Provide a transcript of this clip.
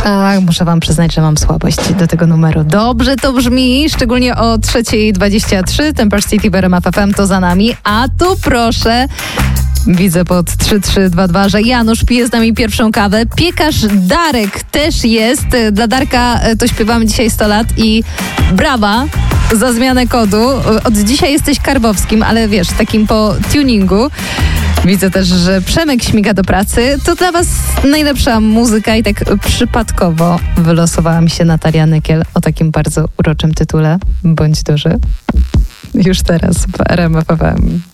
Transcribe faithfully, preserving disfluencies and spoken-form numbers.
A, muszę wam przyznać, że mam słabość do tego numeru. Dobrze to brzmi, szczególnie o trzeciej dwadzieścia trzy. Temper City w R M F F M to za nami. A tu proszę... Widzę pod trzy trzy dwa dwa, że Janusz pije z nami pierwszą kawę. Piekarz Darek też jest. Dla Darka to śpiewamy dzisiaj sto lat i brawa za zmianę kodu. Od dzisiaj jesteś Karbowskim, ale wiesz, takim po tuningu. Widzę też, że Przemek śmiga do pracy. To dla was najlepsza muzyka i tak przypadkowo wylosowała mi się Natalia Nykiel o takim bardzo uroczym tytule. Bądź duży. Już teraz w R M F F M.